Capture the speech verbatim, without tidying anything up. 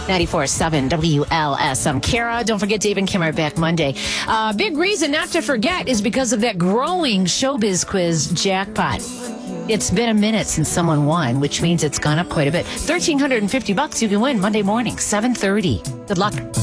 ninety-four point seven W L S. I'm Kara. Don't forget Dave and Kim are back Monday. Uh, big reason not to forget is because of that growing Showbiz Quiz jackpot. It's been a minute since someone won, which means it's gone up quite a bit. thirteen fifty bucks you can win Monday morning, seven thirty. Good luck.